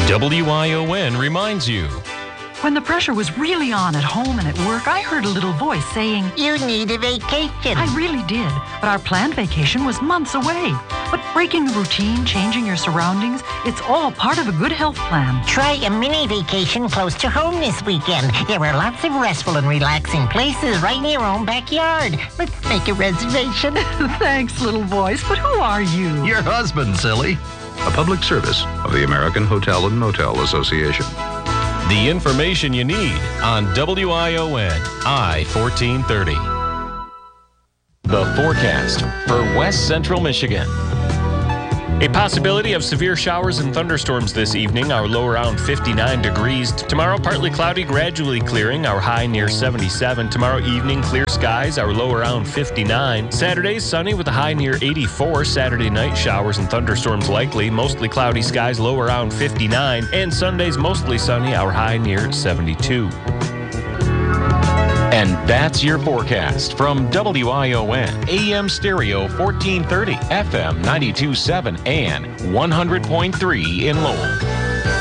WION reminds you. When the pressure was really on at home and at work, I heard a little voice saying, "You need a vacation." I really did, but our planned vacation was months away. But breaking the routine, changing your surroundings, it's all part of a good health plan. Try a mini vacation close to home this weekend. There are lots of restful and relaxing places right in your own backyard. Let's make a reservation. Thanks, little voice, but who are you? Your husband, silly. A public service of the American Hotel and Motel Association. The information you need on WION I-1430. The forecast for West Central Michigan. A possibility of severe showers and thunderstorms this evening, our low around 59 degrees. Tomorrow, partly cloudy, gradually clearing, our high near 77. Tomorrow evening, clear skies, our low around 59. Saturday, sunny with a high near 84. Saturday night, showers and thunderstorms likely, mostly cloudy skies, low around 59. And Sunday's mostly sunny, our high near 72. And that's your forecast from WION, AM stereo 1430, FM 92.7, and 100.3 in Lowell.